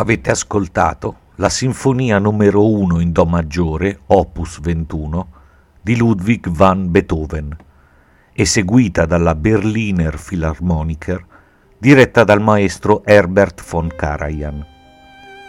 Avete ascoltato la Sinfonia numero 1 in Do maggiore, opus 21, di Ludwig van Beethoven, eseguita dalla Berliner Philharmoniker, diretta dal maestro Herbert von Karajan.